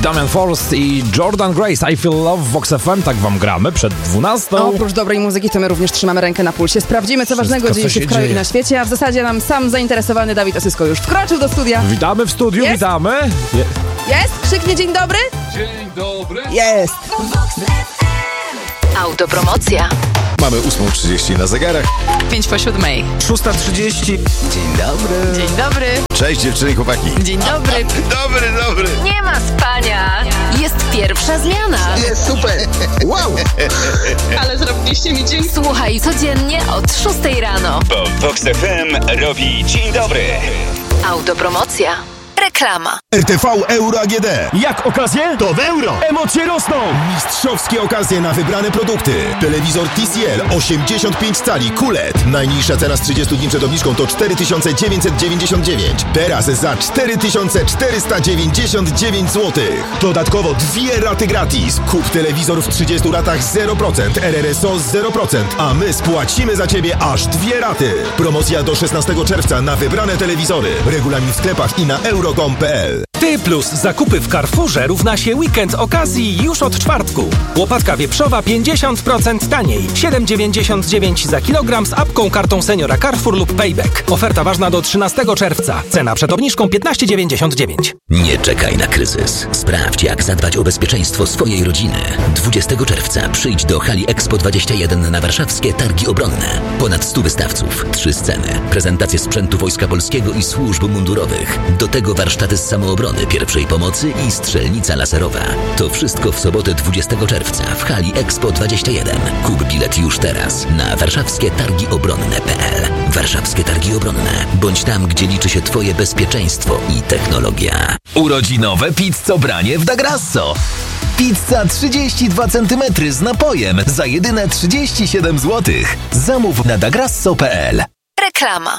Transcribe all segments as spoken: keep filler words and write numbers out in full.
Damian Force i Jordan Grace, I Feel Love w Vox F M, tak wam gramy przed dwunastą. Oprócz dobrej muzyki to my również trzymamy rękę na pulsie. Sprawdzimy, co Wszystko, ważnego dzieje co się się w kraju dzieje. i na świecie, a w zasadzie nam sam zainteresowany Dawid Osysko już wkroczył do studia. Witamy w studiu, Jest? witamy. Je- Jest? Krzyknie dzień dobry? Dzień dobry. Jest. Autopromocja. Mamy ósma trzydzieści na zegarach. pięć po siódmej. szósta trzydzieści. Dzień dobry. Dzień dobry. Cześć dziewczyny i chłopaki. Dzień dobry. Dobry, dobry. Nie ma spania. Jest pierwsza zmiana. Jest super. Wow. Ale zrobiliście mi dzień. Słuchaj codziennie od szóstej rano. Bo Vox F M robi dzień dobry. Autopromocja. Reklama. R T V Euro A G D. Jak okazje? To w euro! Emocje rosną! Mistrzowskie okazje na wybrane produkty. Telewizor T C L osiemdziesiąt pięć cali Q L E D. Najniższa cena z trzydziestu dni przed obniżką to cztery tysiące dziewięćset dziewięćdziesiąt dziewięć. Teraz za cztery tysiące czterysta dziewięćdziesiąt dziewięć złotych. Dodatkowo dwie raty gratis. Kup telewizor w trzydziestu ratach zero procent, R R S O zero procent, a my spłacimy za Ciebie aż dwie raty. Promocja do szesnastego czerwca na wybrane telewizory. Regulamin w sklepach i na euro kropka com kropka p l. Ty plus zakupy w Carrefourze równa się weekend okazji już od czwartku. Łopatka wieprzowa pięćdziesiąt procent taniej. siedem dziewięćdziesiąt dziewięć za kilogram z apką, kartą seniora Carrefour lub Payback. Oferta ważna do trzynastego czerwca. Cena przed obniżką piętnaście dziewięćdziesiąt dziewięć. Nie czekaj na kryzys. Sprawdź, jak zadbać o bezpieczeństwo swojej rodziny. dwudziestego czerwca przyjdź do hali Expo dwadzieścia jeden na warszawskie Targi Obronne. Ponad stu wystawców, trzy sceny, prezentacje sprzętu Wojska Polskiego i służb mundurowych. Do tego warsztaty z samoobrony, pierwszej pomocy i strzelnica laserowa. To wszystko w sobotę dwudziestego czerwca w hali Expo dwadzieścia jeden. Kup bilet już teraz na warszawskie targi obronne kropka p l. Warszawskie Targi Obronne. Bądź tam, gdzie liczy się Twoje bezpieczeństwo i technologia. Urodzinowe pizzobranie w Da Grasso. Pizza trzydzieści dwa centymetry z napojem za jedyne trzydzieści siedem złotych. Zamów na dagrasso kropka p l. Reklama.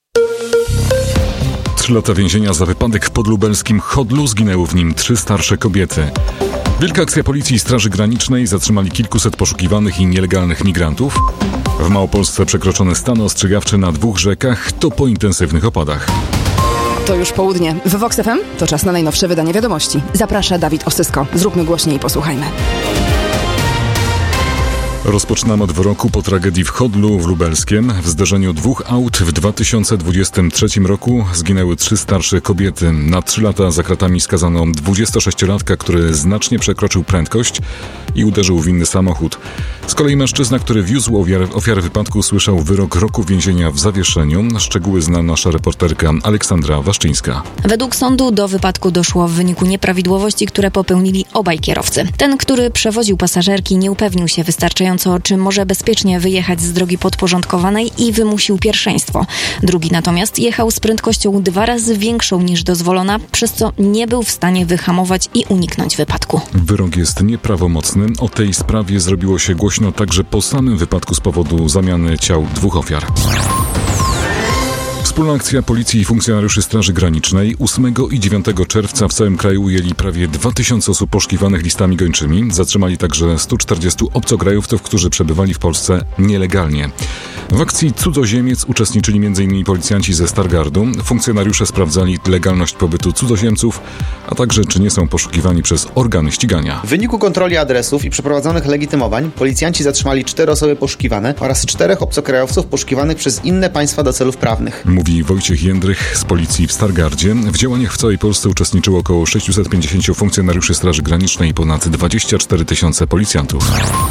Trzy lata więzienia za wypadek w podlubelskim Chodlu, zginęły w nim trzy starsze kobiety. Wielka akcja policji i Straży Granicznej, zatrzymali kilkuset poszukiwanych i nielegalnych migrantów. W Małopolsce przekroczony stan ostrzegawczy na dwóch rzekach, to po intensywnych opadach. To już południe. W Vox F M to czas na najnowsze wydanie wiadomości. Zaprasza Dawid Osysko. Zróbmy głośniej i posłuchajmy. Rozpoczynamy od wyroku po tragedii w Chodlu w Lubelskiem. W zderzeniu dwóch aut w dwa tysiące dwudziestym trzecim roku zginęły trzy starsze kobiety. Na trzy lata za kratami skazano dwudziestosześciolatka, który znacznie przekroczył prędkość i uderzył w inny samochód. Z kolei mężczyzna, który wiózł ofiary, ofiary wypadku, słyszał wyrok roku więzienia w zawieszeniu. Szczegóły zna nasza reporterka Aleksandra Waszczyńska. Według sądu do wypadku doszło w wyniku nieprawidłowości, które popełnili obaj kierowcy. Ten, który przewoził pasażerki, nie upewnił się wystarczająco, czy może bezpiecznie wyjechać z drogi podporządkowanej i wymusił pierwszeństwo. Drugi natomiast jechał z prędkością dwa razy większą niż dozwolona, przez co nie był w stanie wyhamować i uniknąć wypadku. Wyrok jest nieprawomocny. O tej sprawie zrobiło się głośno także po samym wypadku z powodu zamiany ciał dwóch ofiar. Wspólna akcja policji i funkcjonariuszy Straży Granicznej ósmego i dziewiątego czerwca w całym kraju ujęli prawie dwa tysiące osób poszukiwanych listami gończymi. Zatrzymali także stu czterdziestu obcokrajowców, którzy przebywali w Polsce nielegalnie. W akcji Cudzoziemiec uczestniczyli m in policjanci ze Stargardu. Funkcjonariusze sprawdzali legalność pobytu cudzoziemców, a także czy nie są poszukiwani przez organy ścigania. W wyniku kontroli adresów i przeprowadzonych legitymowań policjanci zatrzymali cztery osoby poszukiwane oraz czterech obcokrajowców poszukiwanych przez inne państwa do celów prawnych. Mówi Wojciech Jędrych z policji w Stargardzie. W działaniach w całej Polsce uczestniczyło około sześciuset pięćdziesięciu funkcjonariuszy Straży Granicznej i ponad dwadzieścia cztery tysiące policjantów.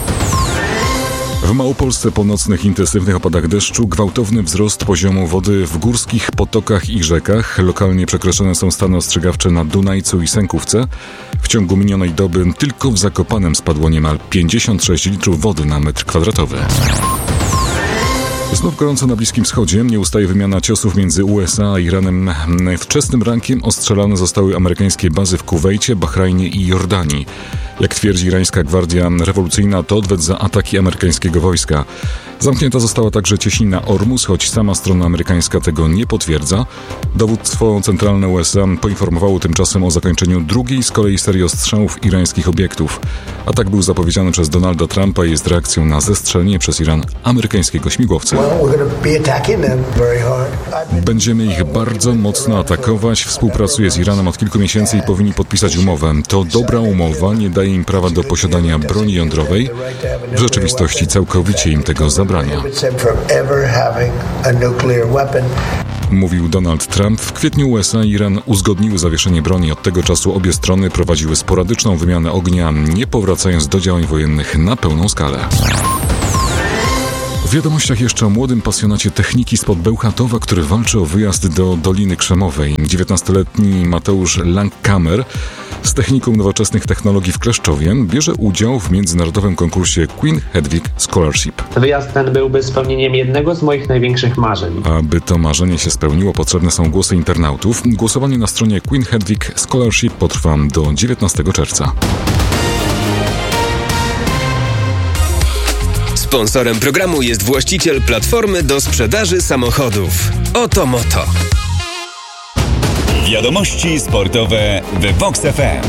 W Małopolsce po nocnych intensywnych opadach deszczu gwałtowny wzrost poziomu wody w górskich potokach i rzekach. Lokalnie przekroczone są stany ostrzegawcze na Dunajcu i Sękówce. W ciągu minionej doby tylko w Zakopanem spadło niemal pięćdziesiąt sześć litrów wody na metr kwadratowy. Znów gorąco na Bliskim Wschodzie. Nie ustaje wymiana ciosów między U S A a Iranem. Wczesnym rankiem ostrzelane zostały amerykańskie bazy w Kuwejcie, Bahrajnie i Jordanii. Jak twierdzi irańska Gwardia Rewolucyjna, to odwet za ataki amerykańskiego wojska. Zamknięta została także cieśnina Ormus, choć sama strona amerykańska tego nie potwierdza. Dowództwo centralne U S A poinformowało tymczasem o zakończeniu drugiej z kolei serii ostrzałów irańskich obiektów. Atak był zapowiedziany przez Donalda Trumpa i jest reakcją na zestrzelenie przez Iran amerykańskiego śmigłowca. Będziemy ich bardzo mocno atakować. Współpracuję z Iranem od kilku miesięcy i powinni podpisać umowę. To dobra umowa, nie daje im prawa do posiadania broni jądrowej. W rzeczywistości całkowicie im tego zabrania. Mówił Donald Trump. W kwietniu U S A i Iran uzgodniły zawieszenie broni. Od tego czasu obie strony prowadziły sporadyczną wymianę ognia, nie powracając do działań wojennych na pełną skalę. W wiadomościach jeszcze o młodym pasjonacie techniki spod Bełchatowa, który walczy o wyjazd do Doliny Krzemowej. dziewiętnastoletni Mateusz Langkammer z techniką nowoczesnych technologii w Kleszczowie bierze udział w międzynarodowym konkursie Queen Hedwig Scholarship. Wyjazd ten byłby spełnieniem jednego z moich największych marzeń. Aby to marzenie się spełniło, potrzebne są głosy internautów. Głosowanie na stronie Queen Hedwig Scholarship potrwa do dziewiętnastego czerwca. Sponsorem programu jest właściciel platformy do sprzedaży samochodów Oto Moto. Wiadomości sportowe w Vox F M.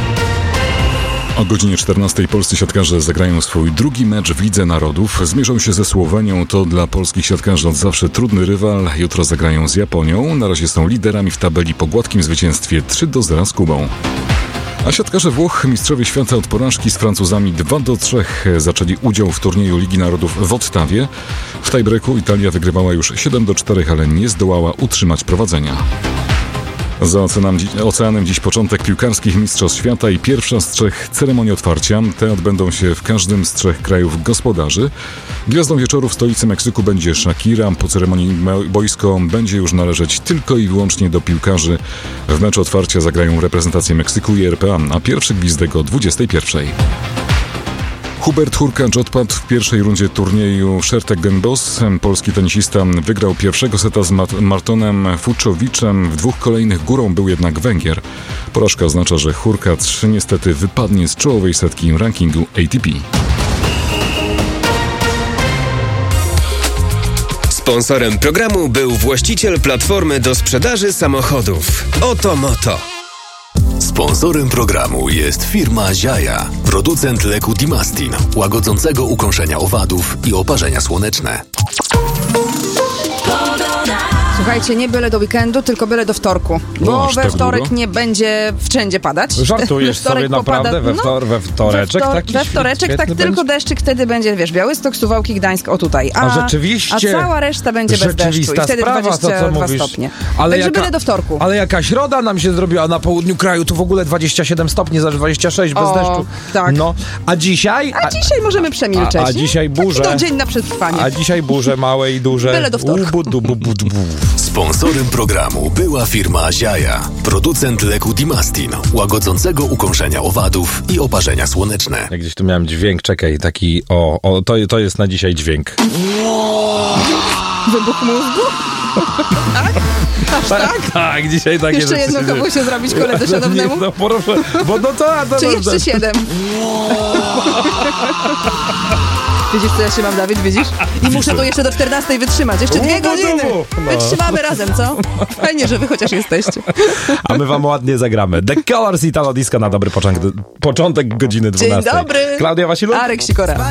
O godzinie czternastej polscy siatkarze zagrają swój drugi mecz w Lidze Narodów. Zmierzą się ze Słowenią, to dla polskich siatkarzy od zawsze trudny rywal. Jutro zagrają z Japonią. Na razie są liderami w tabeli po gładkim zwycięstwie trzy do zera z Kubą. A siatkarze Włoch, mistrzowie świata od porażki z Francuzami dwa do trzech, zaczęli udział w turnieju Ligi Narodów w Ottawie. W tiebreaku Italia wygrywała już siedem do czterech, ale nie zdołała utrzymać prowadzenia. Za oceanem, oceanem dziś początek piłkarskich mistrzostw świata i pierwsza z trzech ceremonii otwarcia. Te odbędą się w każdym z trzech krajów gospodarzy. Gwiazdą wieczoru w stolicy Meksyku będzie Shakira. Po ceremonii boisko będzie już należeć tylko i wyłącznie do piłkarzy. W meczu otwarcia zagrają reprezentacje Meksyku i R P A, a pierwszy gwizdek o dwudziestej pierwszej. Hubert Hurkacz odpadł w pierwszej rundzie turnieju Shertek-Genbos. Polski tenisista wygrał pierwszego seta z Martonem Fuczowiczem. W dwóch kolejnych górą był jednak Węgier. Porażka oznacza, że Hurkacz niestety wypadnie z czołowej setki rankingu A T P. Sponsorem programu był właściciel platformy do sprzedaży samochodów Oto Moto. Sponsorem programu jest firma Ziaja, producent leku Dimastin, łagodzącego ukąszenia owadów i oparzenia słoneczne. Słuchajcie, nie byle do weekendu, tylko byle do wtorku. Bo No, we tak wtorek długo? nie będzie wszędzie padać. Żartujesz Wtorek sobie naprawdę popada- we, wtor, we wtoreczek we, wtor- taki we wtoreczek tak świetny tylko będzie? deszczyk wtedy będzie, wiesz, Białystok, Suwałki, Gdańsk, o tutaj. A, A rzeczywiście. A cała reszta będzie bez deszczu i rzeczywista wtedy sprawa, dwadzieścia to, co dwa mówisz. stopnie. Ale Także jaka, byle do wtorku. ale jaka środa nam się zrobiła, na południu kraju tu w ogóle dwadzieścia siedem stopni, za dwadzieścia sześć bez O, deszczu. tak. No, a dzisiaj... A dzisiaj możemy przemilczeć. A, a nie? dzisiaj burze. Taki to dzień na przetrwanie. A dzisiaj burze małe i duże. Byle do wtorku. U, bu, du, bu, bu, du, bu. Sponsorem programu była firma Ziaja, producent leku Dimastin, łagodzącego ukąszenia owadów i oparzenia słoneczne. Ja gdzieś tu miałem dźwięk, czekaj, taki, o, o to, to jest na dzisiaj dźwięk. Wybuch mózgu? Tak? Aż tak? Tak, dzisiaj takie Jeszcze rzeczy jedną się dzieją. komusie zrobić koledze szanownemu? Nie, no proszę, bo no to... to Czy no, jeszcze to- siedem? Widzisz, co ja się mam, Dawid, widzisz? I muszę to jeszcze do czternastej wytrzymać. Jeszcze dwie Ubu, godziny. dubu. No. Wytrzymamy razem, co? Fajnie, że wy chociaż jesteście. A my wam ładnie zagramy. The Colors Italo Disco na dobry początek, początek godziny dwunastej. Dzień dobry. Klaudia Wasiluk? Arek Sikora.